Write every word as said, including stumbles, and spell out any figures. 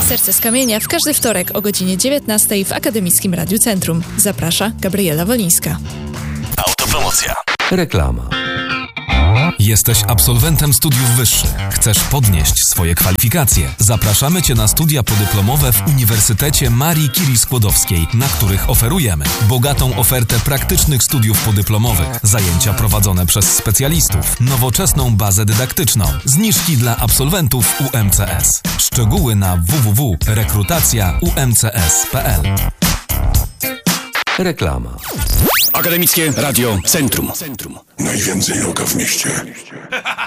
Serce z kamienia w każdy wtorek o godzinie dziewiętnastej w Akademickim Radiu Centrum. Zaprasza Gabriela Wolińska. Autopromocja. Reklama. Jesteś absolwentem studiów wyższych. Chcesz podnieść swoje kwalifikacje? Zapraszamy Cię na studia podyplomowe w Uniwersytecie Marii Curie-Skłodowskiej, na których oferujemy bogatą ofertę praktycznych studiów podyplomowych, zajęcia prowadzone przez specjalistów, nowoczesną bazę dydaktyczną, zniżki dla absolwentów U M C S. Szczegóły na w w w kropka rekrutacja u m c s kropka p l. Reklama. Akademickie Radio Centrum. Najwięcej roka w mieście.